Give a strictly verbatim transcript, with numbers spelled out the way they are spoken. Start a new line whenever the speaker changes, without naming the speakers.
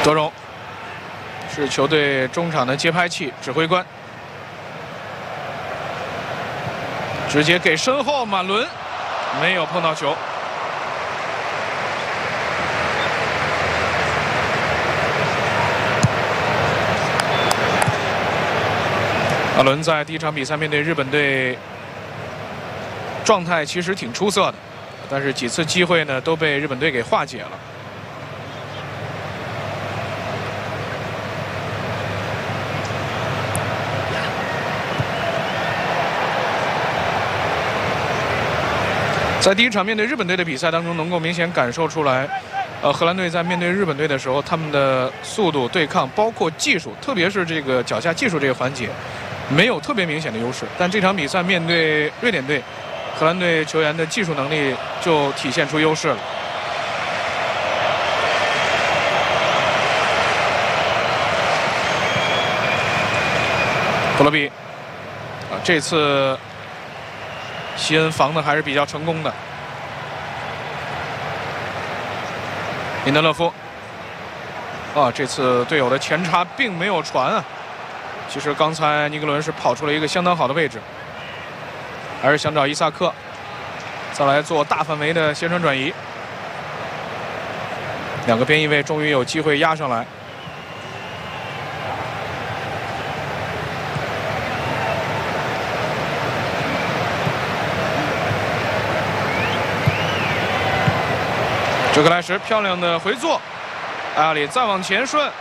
德容是球队中场的接拍器、指挥官，直接给身后马伦，没有碰到球。马伦在第一场比赛面对日本队，状态其实挺出色的，但是几次机会呢都被日本队给化解了。在第一场面对日本队的比赛当中，能够明显感受出来，呃，荷兰队在面对日本队的时候，他们的速度、对抗，包括技术，特别是这个脚下技术这个环节，没有特别明显的优势。但这场比赛面对瑞典队，荷兰队球员的技术能力就体现出优势了。托勒比啊，这次西恩防的还是比较成功的。林德勒夫啊，这次队友的前插并没有传啊。其实刚才尼格伦是跑出了一个相当好的位置，还是想找伊萨克，再来做大范围的斜传转移。两个边翼位终于有机会压上来。这个来时漂亮的回做，阿里再往前顺。